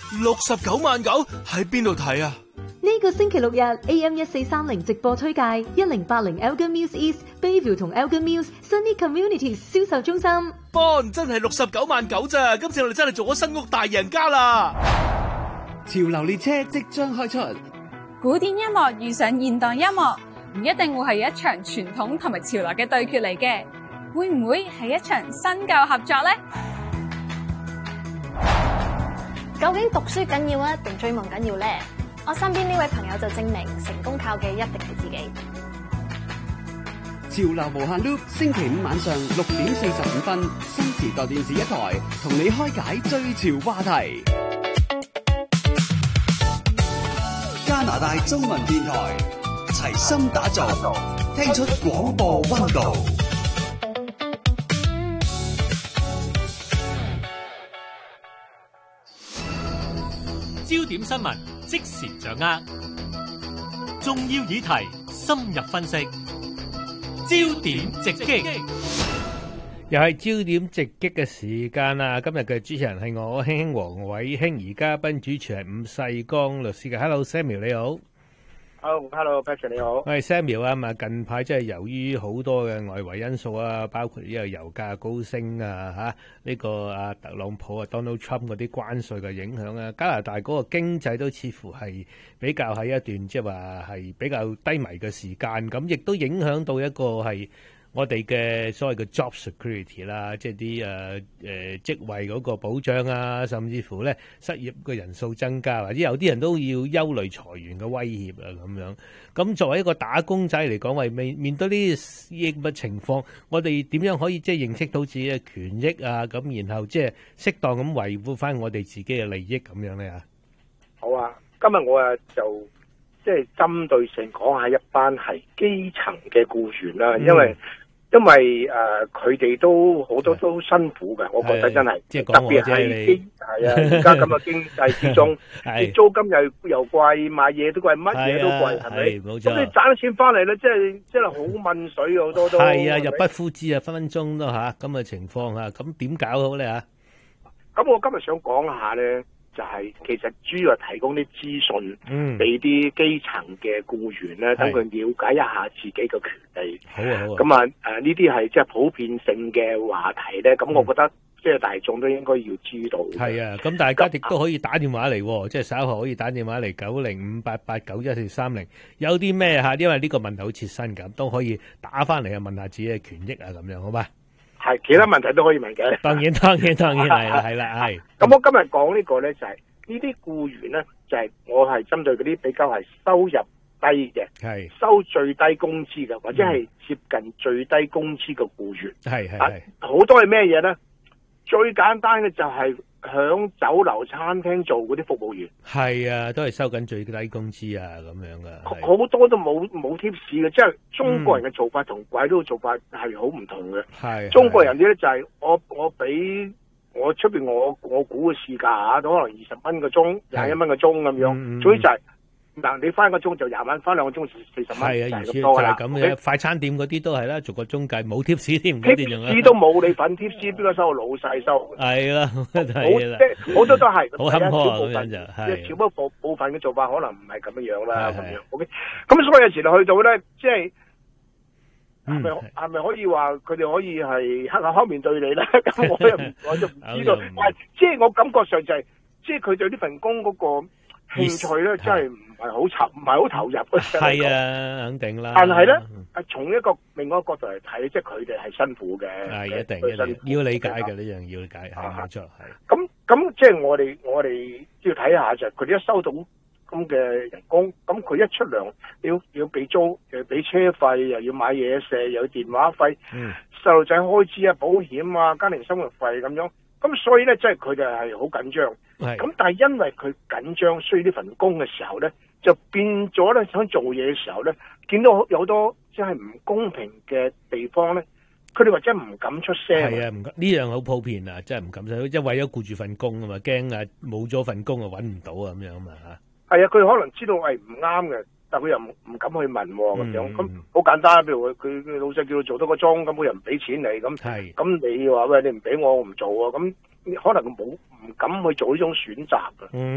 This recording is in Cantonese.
69.9喺邊度睇啊？ 呢個星期六日 AM1430 直播推介1080 Elgin Mills East Bayview 同 Elgin Mills Sunny Communities 銷售中心。 幫真係69.9咋，今次我哋真係做咗新屋大贏家啦！ 潮流列車即將開出， 古典音樂遇上現代音樂，唔一定會係一場傳統同埋潮流嘅對決嚟嘅，會唔會係一場新舊合作呢？ 究竟讀書緊要啊，定追夢緊要呢？我身邊呢位朋友就證明，成功靠嘅一定係自己。 潮流無限 loop， 星期五晚上6:45，新時代電視一台，同你開解最潮話題。加拿大中文電台齊心打造，聽出廣播溫度。 焦點新聞即時掌握，重要議題深入分析，焦點直擊。 又係焦點直擊嘅時間啦！今日嘅主持人係我興黃偉興，而嘉賓主持係伍世剛律師嘅。Hello Samuel 你好。 Hello Patrick 你好。 我係 Samuel 啊嘛，近排即係由於好多嘅外圍因素啊，包括呢個油價高升啊，呢個特朗普啊 Donald Trump 嗰啲關稅嘅影響啊，加拿大嗰個經濟都似乎係比較喺一段即係話係比較低迷嘅時間，咁亦都影響到一個係我哋嘅所謂嘅 job security 啦，即係啲職位嗰個保障啊，甚至乎咧失業嘅人數增加，或者有啲人都要憂慮裁員嘅威脅啊咁樣。咁作為一個打工仔嚟講，為面對呢啲抑鬱情況，我哋點樣可以即係認識到自己嘅權益啊？咁然後即係適當咁維護翻我哋自己嘅利益咁樣咧啊？ 好啊，今日我就即係針對性講下一班係基層嘅僱員啦，因為佢哋都好多都辛苦嘅，我覺得真係，特別係而家咁嘅經濟之中，啲租金又貴，買嘢都貴，乜嘢都貴，係咪？冇錯。咁你賺咗錢翻嚟咧，即係好問水，好多都係啊，入不敷支啊，分分鐘都嚇咁嘅情況嚇，咁點搞好咧嚇？咁我今日想講下咧。就係其實主要係提供啲資訊俾啲基層嘅僱員咧，等佢了解一下自己嘅權利。好啊，好啊。咁呢啲係即係普遍性嘅話題咧，咁我覺得即係大眾都應該要知道。係啊，咁大家亦都可以打電話嚟，即係稍後可以打電話嚟9058891430。有啲咩嚇？因為呢個問題好切身咁，都可以打翻嚟問下自己嘅權益啊，咁樣好嘛？係，其他問題都可以問嘅。當然係啦，係。咁我今日講呢個咧，就係呢啲僱員咧，就係我係針對嗰啲比較係收入低嘅，係收最低工資嘅，或者係接近最低工資嘅僱員。係好多係咩嘢咧？最簡單嘅就係響酒樓餐廳做嗰啲服務員。係啊，都係收緊最低工資啊，咁樣噶。好多都冇貼士嘅，即係中國人嘅做法同鬼佬嘅做法係好唔同嘅。係中國人啲咧就係我俾我出邊我估嘅市價嚇，都可能20蚊個鐘，21蚊個鐘咁樣。總之就係嗱，你翻個鐘就20蚊，翻2個鐘就40蚊。係啊，就係咁嘅。快餐店嗰啲都係啦，逐個鐘計，冇貼士添，貼士都冇你份，貼士邊個收？老細收。係啦，係啦，即係好多都係。好坎坷啊！咁樣就係。少部分嘅做法可能唔係咁樣樣啦，咁樣。OK，咁所以有時去到咧，即係係咪可以話佢哋可以係黑口黑面對你咧？咁我就唔知道。即係我感覺上就係，即係佢對呢份工嗰個興趣咧，真係唔係好投入嘅。係啊，肯定啦。但係咧，從一個另外一個角度嚟睇，即係佢哋係辛苦嘅。係一定要理解嘅呢樣，要理解係冇錯。係咁，即係我哋要睇下就係佢哋一收到咁嘅人工，咁佢一出糧要俾租，又要俾車費，又要買嘢食，又要電話費，細路仔開支啊、保險啊、家庭生活費咁樣。咁所以咧，即係佢哋係好緊張。咁但係因為佢緊張需要呢份工嘅時候咧，就變咗咧想做嘢嘅時候咧，見到有好多即係唔公平嘅地方咧，佢哋或者唔敢出聲。係啊，唔敢，呢樣好普遍啊，真係唔敢出聲，即係為咗顧住份工啊嘛，驚啊冇咗份工啊揾唔到啊咁樣啊嘛嚇。係啊，佢可能知道係唔啱嘅，但佢又唔敢去問咁樣。咁好簡單，譬如佢老細叫佢做多個鐘，咁佢又唔俾錢你，咁你話喂，你唔俾我唔做啊，咁可能佢唔敢去做呢種選擇嘅。